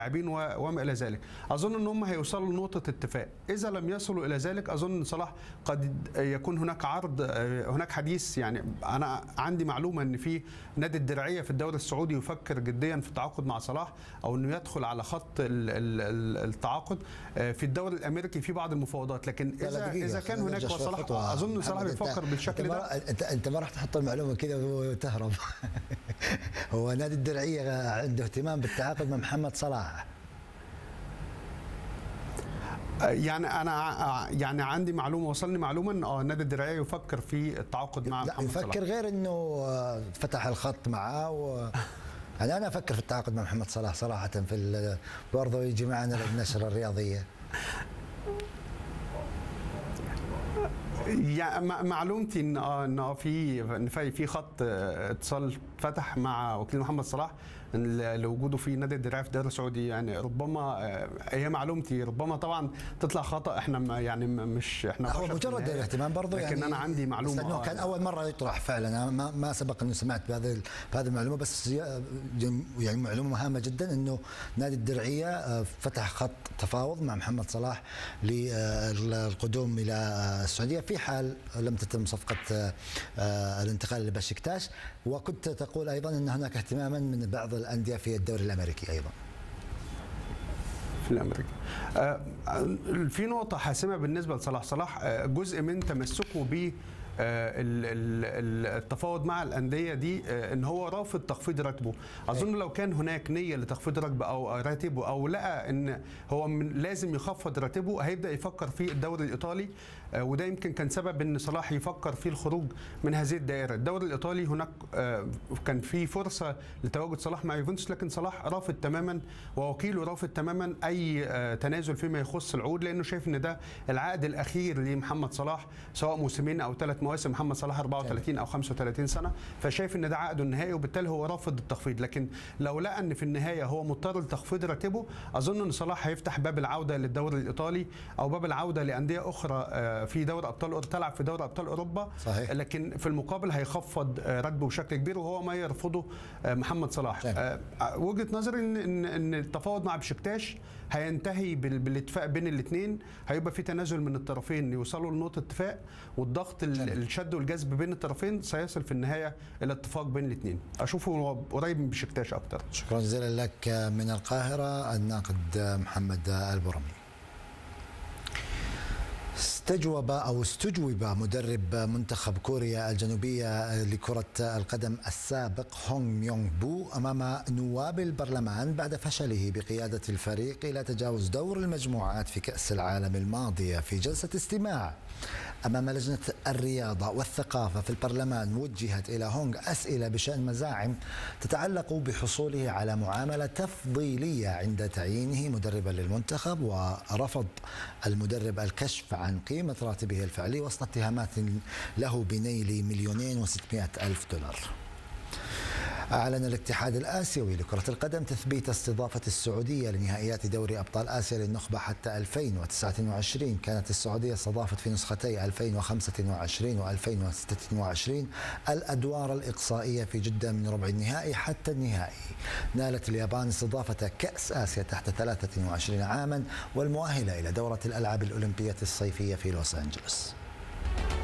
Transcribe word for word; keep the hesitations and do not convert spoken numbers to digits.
لاعبين وما الى ذلك. اظن ان هم هيوصلوا لنقطه اتفاق. اذا لم يصلوا الى ذلك اظن ان صلاح قد يكون هناك عرض، هناك حديث. يعني انا عندي معلومه ان في نادي الدرعيه في الدوري السعودي يفكر جديا في التعاقد مع صلاح، او انه يدخل على خط التعاقد. في الدوري الامريكي في بعض المفاوضات، لكن اذا اذا كان هناك وصلاح اظن ان صلاح بيفكر بالشكل ده. انت انت ما راح تحط المعلومه كذا وتهرب. هو نادي الدرعيه عنده اهتمام بالتعاقد مع محمد صلاح. يعني انا يعني عندي معلومه، وصلني معلومه ان اه نادي الدرعيه يفكر في التعاقد مع محمد صلاح. يفكر غير انه فتح الخط معاه و... يعني انا افكر في التعاقد مع محمد صلاح صراحه، في برضه يجي معنا للنشره الرياضيه. يعني معلومتي ان اه ان في في خط اتصال فتح مع وكيل محمد صلاح لوجوده في نادي الدرعيه في الدوري السعودي. يعني ربما هي معلومتي، ربما طبعا تطلع خطا، احنا يعني مش احنا هو مجرد الاهتمام برضه، لكن يعني انا عندي معلومه انه كان اول مره يطرح فعلا. انا ما, ما سبق انه سمعت بهذه بهذه المعلومه، بس يعني معلومه هامه جدا انه نادي الدرعيه فتح خط تفاوض مع محمد صلاح للقدوم الى السعوديه في حال لم تتم صفقه الانتقال لبشكتاش. وكنت تقول ايضا ان هناك اهتماما من بعض الانديه في الدوري الامريكي ايضا. في الامريكي آه في نقطه حاسمه بالنسبه لصلاح. صلاح آه جزء من تمسكه ب التفاوض مع الانديه دي ان هو رافض تخفيض راتبه. اظن لو كان هناك نيه لتخفيض راتبه او راتبه، او لقى ان هو لازم يخفض راتبه، هيبدا يفكر في الدوري الايطالي. وده يمكن كان سبب ان صلاح يفكر في الخروج من هذه الدائره. الدوري الايطالي هناك كان في فرصه لتواجد صلاح مع يوفنتوس، لكن صلاح رافض تماما ووكيله رافض تماما اي تنازل فيما يخص العقود، لانه شايف ان ده العقد الاخير لمحمد صلاح، سواء موسمين او ثلاث مواسم. محمد صلاح أربعة وثلاثين او خمسة وثلاثين سنه، فشايف ان ده عقده النهائي، وبالتالي هو رافض التخفيض. لكن لو لقى ان في النهايه هو مضطر لتخفيض راتبه، اظن ان صلاح هيفتح باب العوده للدوري الايطالي، او باب العوده لانديه اخرى في دوري ابطال تلعب في دوري ابطال اوروبا. صحيح. لكن في المقابل هيخفض راتبه بشكل كبير، وهو ما يرفضه محمد صلاح. جميل. وجهه نظري ان ان ان التفاوض مع بشكتاش هينتهي بالاتفاق بين الاثنين، هيبقى في تنازل من الطرفين يوصلوا لنقطه اتفاق، والضغط الشد والجذب بين الطرفين سيصل في النهايه الى اتفاق بين الاثنين. اشوفه قريب من بشكتاش اكثر. شكرا جزيلا لك من القاهره الناقد محمد البرمي. استجوب أو استجوب مدرب منتخب كوريا الجنوبية لكرة القدم السابق هونغ ميونغ بو أمام نواب البرلمان بعد فشله بقيادة الفريق إلى تجاوز دور المجموعات في كأس العالم الماضية. في جلسة استماع أمام لجنة الرياضة والثقافة في البرلمان وجهت إلى هونغ أسئلة بشأن مزاعم تتعلق بحصوله على معاملة تفضيلية عند تعيينه مدربا للمنتخب، ورفض المدرب الكشف عن قيمة راتبه الفعلي وسط اتهامات له بنيل مليونين وستمائة ألف دولار. أعلن الاتحاد الآسيوي لكرة القدم تثبيت استضافة السعودية لنهائيات دوري أبطال آسيا للنخبة حتى ألفين وتسعة وعشرين. كانت السعودية استضافت في نسختي ألفين وخمسة وعشرين وألفين وستة وعشرين الأدوار الإقصائية في جدة من ربع النهائي حتى النهائي. نالت اليابان استضافة كأس آسيا تحت ثلاثة وعشرين عاما والمؤهلة إلى دورة الألعاب الأولمبية الصيفية في لوس أنجلوس.